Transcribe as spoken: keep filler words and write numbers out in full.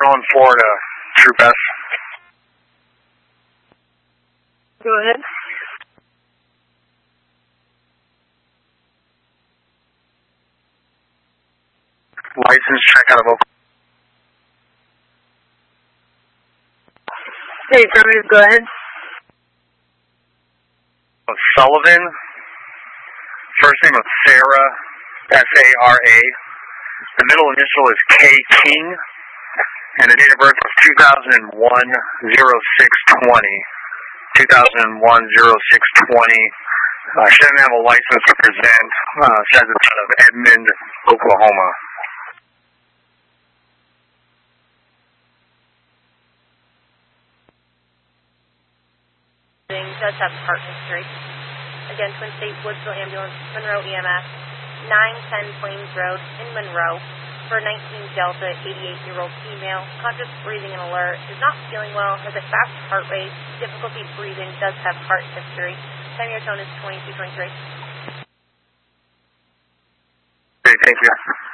Maryland, Florida, Troop S. Go ahead. License check out of Oklahoma. Hey, affirmative, go ahead. Sullivan. First name of Sarah, S A R A. The middle initial is K King. And the date of birth was two thousand one oh six twenty. two thousand one oh six twenty. Uh, she doesn't have a license to present. Uh, says it's out of Edmond, Oklahoma. Does have heart history. Again, Twin State Woodsville Ambulance, Monroe E M S, nine ten Plains Road in Monroe, for a nineteen Delta, eighty-eight-year-old female, conscious breathing and alert, is not feeling well, has a fast heart rate, difficulty breathing, does have heart history. Time your tone is twenty-two twenty-three. Okay, thank you.